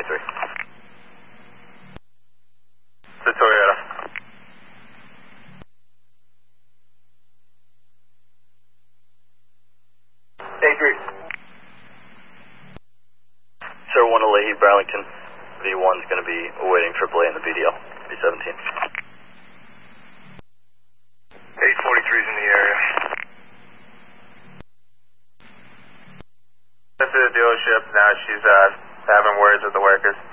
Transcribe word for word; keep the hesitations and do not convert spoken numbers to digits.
twenty-three. The Toyota. eight three. Sir, one to Leahy, Burlington. V one's going to be awaiting triple A in the B D L. B seventeen. eight forty-three's in the area. This is the dealership. Now she's uh, having words with the workers.